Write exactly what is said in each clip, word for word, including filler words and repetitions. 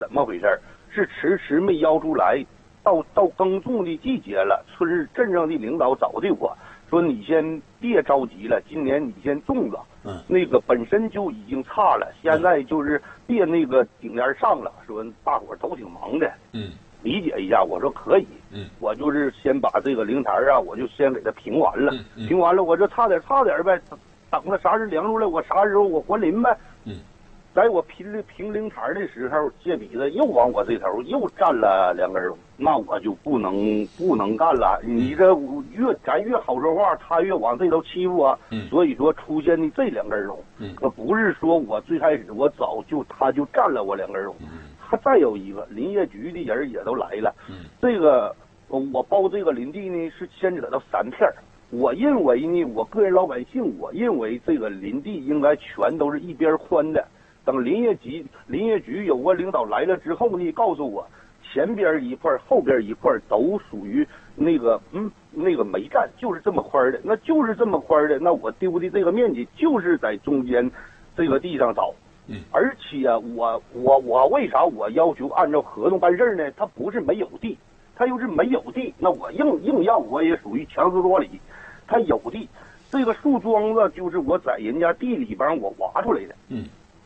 怎么回事？是迟迟没要出来，到到耕种的季节了，村镇上的领导找的我说：“你先别着急了，今年你先种了。嗯，那个本身就已经差了，现在就是别那个顶帘上了。说大伙儿都挺忙的，嗯，理解一下。”我说可以，嗯，我就是先把这个灵台啊，我就先给它平完了，嗯嗯、平完了我就差点差点呗，等着啥时量出来，我啥时候我还林呗，嗯。在我平平灵台的时候，借笔子又往我这头又占了两根龙，那我就不能不能干了。你这越咱越好说话，他越往这头欺负我。嗯，所以说出现的这两根龙，嗯，可不是说我最开始我早就他就占了我两根龙。嗯，他再有一个林业局的人也都来了。嗯，这个我包这个林地呢是牵扯到三片。我认为呢，我个人老百姓，我认为这个林地应该全都是一边宽的。等林业局林业局有个领导来了之后呢，告诉我前边一块后边一块都属于那个嗯那个没占，就是这么宽的，那就是这么宽的，那我丢的这个面积就是在中间这个地上找。嗯，而且啊，我我我为啥我要求按照合同办事呢？他不是没有地，他又是没有地，那我硬硬要我也属于强词夺理。他有地，这个树桩子就是我在人家地里边我挖出来的。嗯。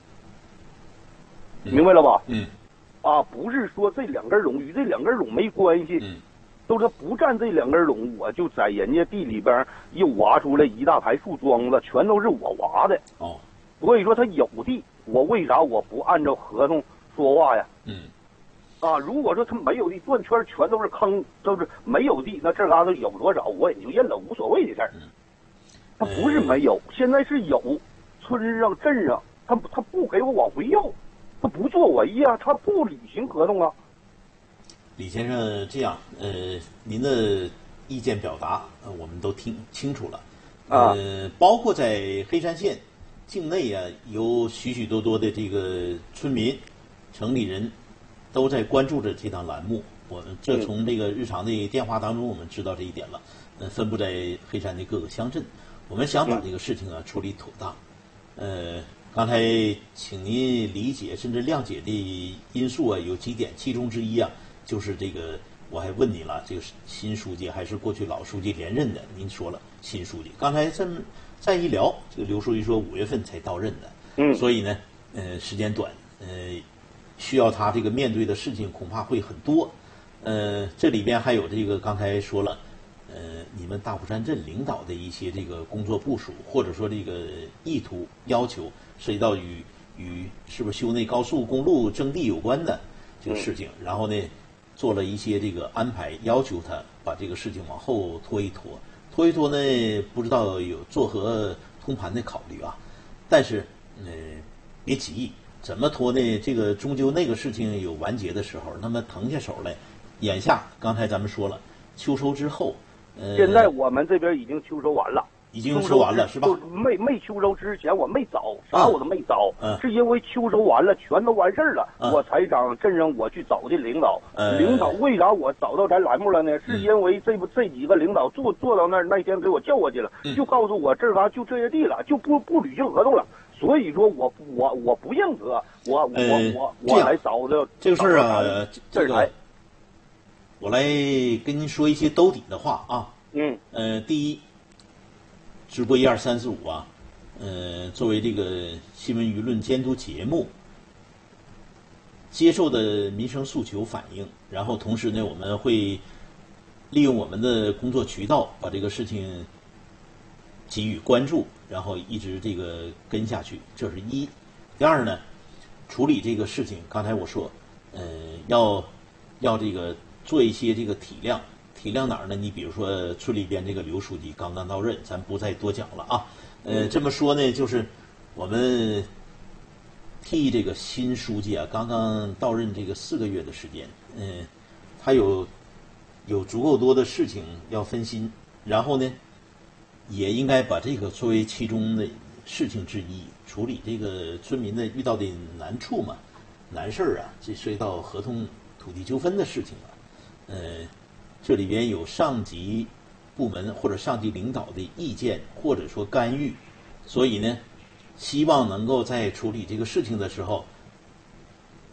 明白了吧？嗯，啊，不是说这两根龙与这两根龙没关系，嗯，都是不占这两根龙，我就在人家地里边又挖出来一大排树桩子，全都是我挖的。哦，所以说他有地，我为啥我不按照合同说话呀？嗯，啊，如果说他没有地，转圈全都是坑，都是没有地，那这嘎达有多少我也就认了，无所谓的事儿。嗯，他不是没有，现在是有，村上镇上他他不给我往回要。他不作为呀，他不履行合同啊。 李先生，这样，呃，您的意见表达，呃，我们都听清楚了。呃，啊、包括在黑山县境内啊，有许许多多的这个村民、城里人都在关注着这档栏目。我们这从这个日常的电话当中，我们知道这一点了。呃，分布在黑山的各个乡镇，我们想把这个事情啊处理妥当。呃。刚才请您理解甚至谅解的因素啊有几点，其中之一啊就是这个，我还问你了，这个新书记还是过去老书记连任的？您说了新书记，刚才这么再一聊，这个刘书记说五月份才到任的，嗯，所以呢，呃，时间短，呃，需要他这个面对的事情恐怕会很多，呃，这里边还有这个刚才说了。呃，你们大虎山镇领导的一些这个工作部署，或者说这个意图要求，涉及到与与是不是修那高速公路征地有关的这个事情，嗯、然后呢，做了一些这个安排，要求他把这个事情往后拖一拖，拖一拖呢，不知道有作何通盘的考虑啊？但是，呃，别急，怎么拖呢？这个终究那个事情有完结的时候，那么腾下手来，眼下刚才咱们说了，秋收之后。 现在我们这边已经秋收完了， 已经收完了是吧？ 没没秋收之前我没找，啥我都没找，嗯、是因为秋收完了全都完事儿了，嗯、我才找镇上我去找的领导。嗯、领导为啥我找到咱栏目了呢？是因为这不这几个领导坐坐到那儿那天给我叫过去了，嗯、就告诉我这嘎就这些地了，就不不履行合同了。所以说我我我不认可，我我我我来找的这个事儿啊，这个。我来跟您说一些兜底的话啊。嗯。呃，第一，直播一二三四五啊，呃，作为这个新闻舆论监督节目，接受的民生诉求反映，然后同时呢，我们会利用我们的工作渠道，把这个事情给予关注，然后一直这个跟下去，这是一。第二呢，处理这个事情，刚才我说，呃，要要这个。做一些这个体谅，体谅哪儿呢？你比如说村里边这个刘书记刚刚到任，咱不再多讲了啊。呃，这么说呢，就是我们替这个新书记啊，刚刚到任这个四个月的时间，嗯、呃，他有有足够多的事情要分心，然后呢，也应该把这个作为其中的事情之一，处理这个村民的遇到的难处嘛，难事儿啊，这涉及到合同土地纠纷的事情啊。呃，这里边有上级部门或者上级领导的意见或者说干预，所以呢，希望能够在处理这个事情的时候，